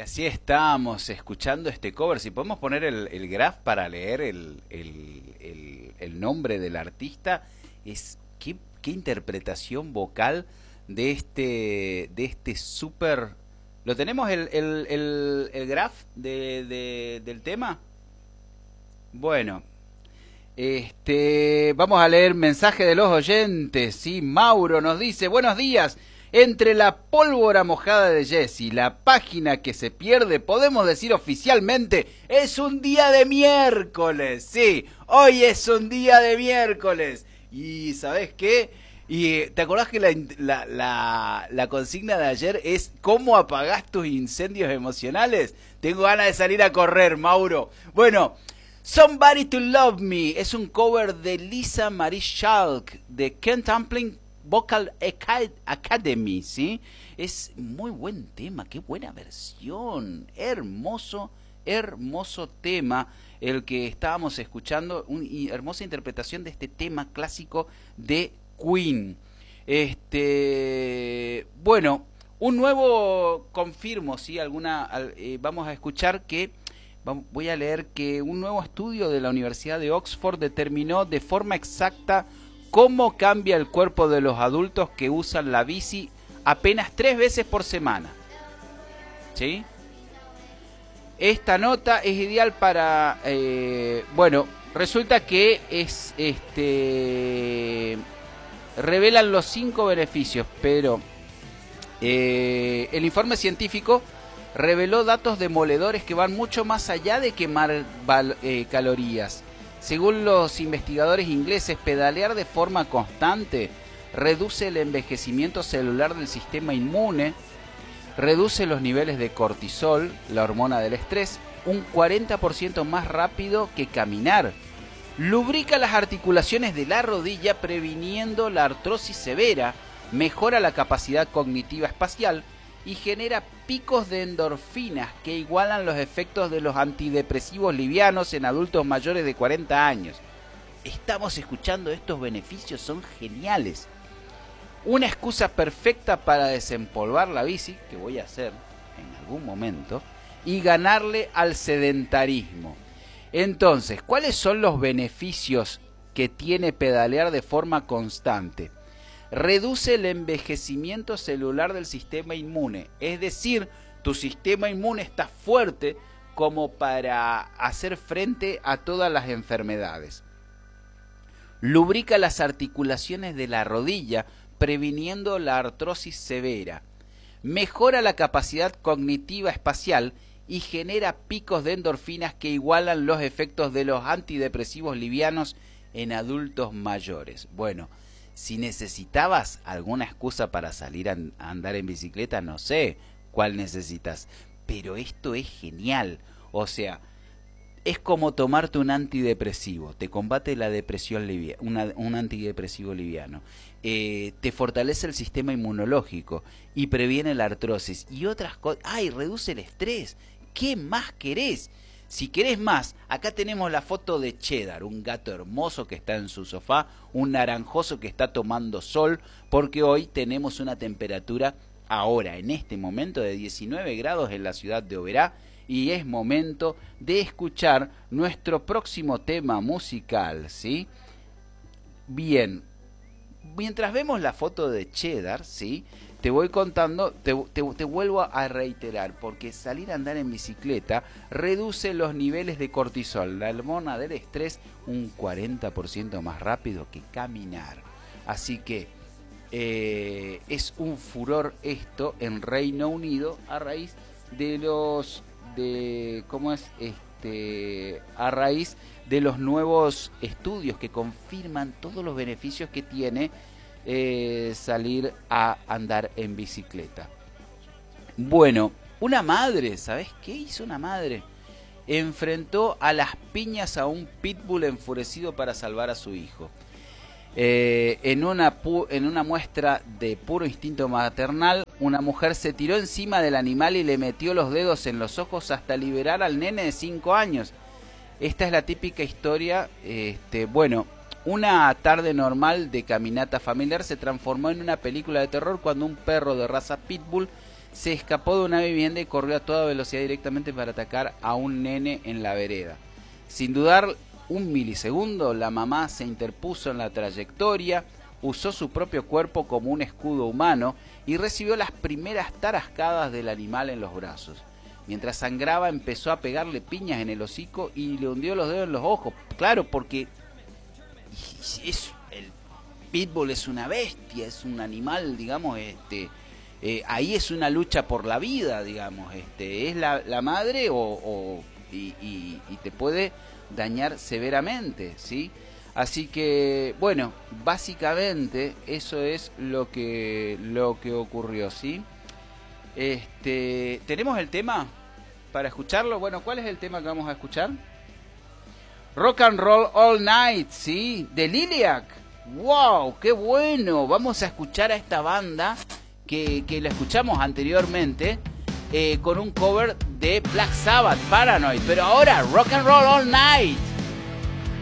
así estamos escuchando este cover. Si podemos poner el graph para leer el nombre del artista, es qué interpretación vocal de este súper... ¿Lo tenemos el graph del tema? Bueno, vamos a leer mensaje de los oyentes. Sí, Mauro nos dice, buenos días. Entre la pólvora mojada de Jessy, la página que se pierde, podemos decir oficialmente, es un día de miércoles. Sí, hoy es un día de miércoles. Y ¿sabés qué? Y ¿te acordás que la consigna de ayer es cómo apagás tus incendios emocionales? Tengo ganas de salir a correr, Mauro. Bueno, Somebody to Love Me es un cover de Lisa Marie Schalk de Ken Templing Vocal Academy, ¿sí? Es muy buen tema, qué buena versión, hermoso, hermoso tema el que estábamos escuchando, una hermosa interpretación de este tema clásico de Queen. Bueno, un nuevo, confirmo, ¿sí? Vamos a escuchar que, voy a leer que un nuevo estudio de la Universidad de Oxford determinó de forma exacta cómo cambia el cuerpo de los adultos que usan la bici apenas 3 veces por semana. ¿Sí? Esta nota es ideal para... bueno, resulta que revelan los 5 beneficios, pero el informe científico reveló datos demoledores que van mucho más allá de quemar calorías. Según los investigadores ingleses, pedalear de forma constante reduce el envejecimiento celular del sistema inmune, reduce los niveles de cortisol, la hormona del estrés, un 40% más rápido que caminar. Lubrica las articulaciones de la rodilla previniendo la artrosis severa, mejora la capacidad cognitiva espacial y genera picos de endorfinas que igualan los efectos de los antidepresivos livianos en adultos mayores de 40 años. Estamos escuchando estos beneficios, son geniales. Una excusa perfecta para desempolvar la bici, que voy a hacer en algún momento, y ganarle al sedentarismo. Entonces, ¿cuáles son los beneficios que tiene pedalear de forma constante? Reduce el envejecimiento celular del sistema inmune, es decir, tu sistema inmune está fuerte como para hacer frente a todas las enfermedades. Lubrica las articulaciones de la rodilla, previniendo la artrosis severa. Mejora la capacidad cognitiva espacial y genera picos de endorfinas que igualan los efectos de los antidepresivos livianos en adultos mayores. Bueno, si necesitabas alguna excusa para salir a andar en bicicleta, no sé cuál necesitas, pero esto es genial. O sea, es como tomarte un antidepresivo, te combate la depresión un antidepresivo liviano, te fortalece el sistema inmunológico y previene la artrosis y otras cosas. ¡Ay! Reduce el estrés. ¿Qué más querés? Si querés más, acá tenemos la foto de Cheddar, un gato hermoso que está en su sofá, un naranjoso que está tomando sol, porque hoy tenemos una temperatura ahora, en este momento, de 19 grados en la ciudad de Oberá, y es momento de escuchar nuestro próximo tema musical, ¿sí? Bien, mientras vemos la foto de Cheddar, ¿sí? Te voy contando, te vuelvo a reiterar, porque salir a andar en bicicleta reduce los niveles de cortisol, la hormona del estrés, un 40% más rápido que caminar. Así que es un furor esto en Reino Unido a raíz de a raíz de los nuevos estudios que confirman todos los beneficios que tiene salir a andar en bicicleta. Bueno, una madre, ¿sabes qué hizo una madre? Enfrentó a las piñas a un pitbull enfurecido para salvar a su hijo. En una muestra de puro instinto maternal, una mujer se tiró encima del animal y le metió los dedos en los ojos hasta liberar al nene de 5 años. Esta es la típica historia, bueno, una tarde normal de caminata familiar se transformó en una película de terror cuando un perro de raza pitbull se escapó de una vivienda y corrió a toda velocidad directamente para atacar a un nene en la vereda. Sin dudar un milisegundo, la mamá se interpuso en la trayectoria, usó su propio cuerpo como un escudo humano y recibió las primeras tarascadas del animal en los brazos. Mientras sangraba empezó a pegarle piñas en el hocico y le hundió los dedos en los ojos. Claro, porque el pitbull es una bestia, es un animal, digamos, ahí es una lucha por la vida, digamos, es la madre y te puede dañar severamente, ¿sí? Así que, bueno, básicamente eso es lo que ocurrió, ¿sí? ¿Tenemos el tema para escucharlo? Bueno, ¿cuál es el tema que vamos a escuchar? Rock and Roll All Night, ¿sí? De Liliac. ¡Wow! ¡Qué bueno! Vamos a escuchar a esta banda que la escuchamos anteriormente con un cover de Black Sabbath, Paranoid. Pero ahora, Rock and Roll All Night.